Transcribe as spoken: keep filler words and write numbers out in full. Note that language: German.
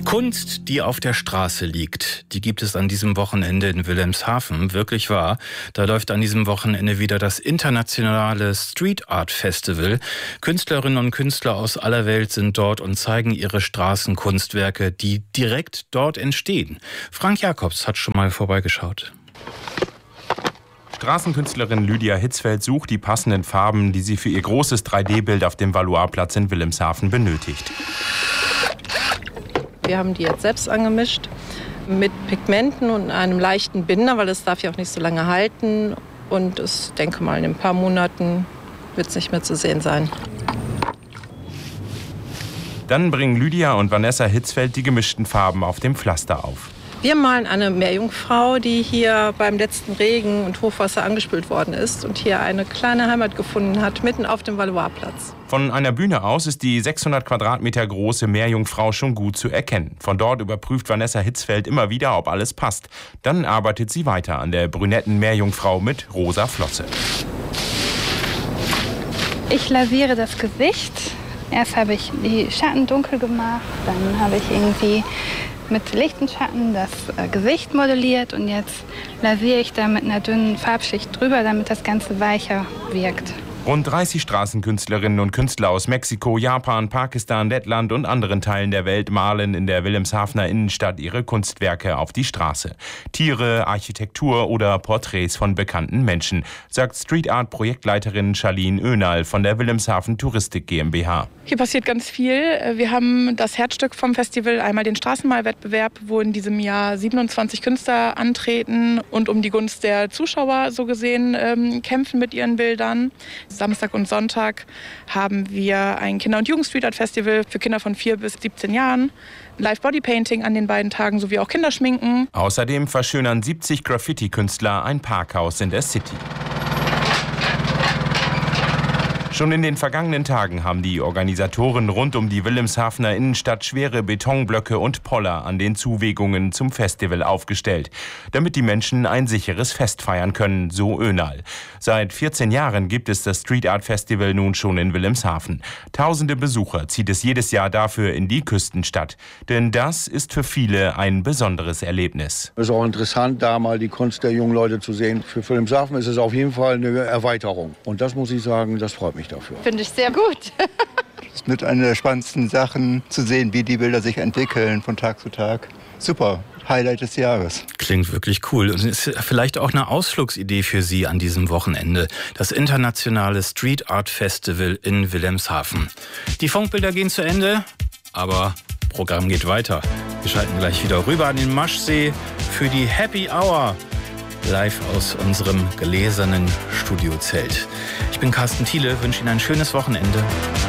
Kunst, die auf der Straße liegt, die gibt es an diesem Wochenende in Wilhelmshaven, wirklich wahr. Da läuft an diesem Wochenende wieder das internationale Street Art Festival. Künstlerinnen und Künstler aus aller Welt sind dort und zeigen ihre Straßenkunstwerke, die direkt dort entstehen. Frank Jakobs hat schon mal vorbeigeschaut. Straßenkünstlerin Lydia Hitzfeld sucht die passenden Farben, die sie für ihr großes drei D Bild auf dem Valois-Platz in Wilhelmshaven benötigt. Wir haben die jetzt selbst angemischt mit Pigmenten und einem leichten Binder, weil es darf ja auch nicht so lange halten. Und ich denke mal, in ein paar Monaten wird es nicht mehr zu sehen sein. Dann bringen Lydia und Vanessa Hitzfeld die gemischten Farben auf dem Pflaster auf. Wir malen eine Meerjungfrau, die hier beim letzten Regen und Hochwasser angespült worden ist und hier eine kleine Heimat gefunden hat, mitten auf dem Valois-Platz. Von einer Bühne aus ist die sechshundert Quadratmeter große Meerjungfrau schon gut zu erkennen. Von dort überprüft Vanessa Hitzfeld immer wieder, ob alles passt. Dann arbeitet sie weiter an der brünetten Meerjungfrau mit rosa Flosse. Ich lasiere das Gesicht. Erst habe ich die Schatten dunkel gemacht, dann habe ich irgendwie mit lichten Schatten das äh, Gesicht modelliert und jetzt lasiere ich da mit einer dünnen Farbschicht drüber, damit das Ganze weicher wirkt. Rund dreißig Straßenkünstlerinnen und Künstler aus Mexiko, Japan, Pakistan, Lettland und anderen Teilen der Welt malen in der Wilhelmshavener Innenstadt ihre Kunstwerke auf die Straße. Tiere, Architektur oder Porträts von bekannten Menschen, sagt Street Art Projektleiterin Charlene Önal von der Wilhelmshaven Touristik GmbH. Hier passiert ganz viel. Wir haben das Herzstück vom Festival, einmal den Straßenmalwettbewerb, wo in diesem Jahr siebenundzwanzig Künstler antreten und um die Gunst der Zuschauer so gesehen ähm, kämpfen mit ihren Bildern. Samstag und Sonntag haben wir ein Kinder- und Jugend-Street-Art-Festival für Kinder von vier bis siebzehn Jahren. Live-Bodypainting an den beiden Tagen sowie auch Kinderschminken. Außerdem verschönern siebzig Graffiti-Künstler ein Parkhaus in der City. Schon in den vergangenen Tagen haben die Organisatoren rund um die Wilhelmshavener Innenstadt schwere Betonblöcke und Poller an den Zuwegungen zum Festival aufgestellt, damit die Menschen ein sicheres Fest feiern können, so Önal. Seit vierzehn Jahren gibt es das Street Art Festival nun schon in Wilhelmshaven. Tausende Besucher zieht es jedes Jahr dafür in die Küstenstadt. Denn das ist für viele ein besonderes Erlebnis. Es ist auch interessant, da mal die Kunst der jungen Leute zu sehen. Für Wilhelmshaven ist es auf jeden Fall eine Erweiterung. Und das muss ich sagen, das freut mich dafür. Finde ich sehr gut. Es ist mit einer der spannendsten Sachen zu sehen, wie die Bilder sich entwickeln von Tag zu Tag. Super, Highlight des Jahres. Klingt wirklich cool. Und ist vielleicht auch eine Ausflugsidee für Sie an diesem Wochenende. Das internationale Street Art Festival in Wilhelmshaven. Die Funkbilder gehen zu Ende, aber Programm geht weiter. Wir schalten gleich wieder rüber an den Maschsee für die Happy Hour. Live aus unserem gläsernen Studiozelt. Ich bin Carsten Thiele, wünsche Ihnen ein schönes Wochenende.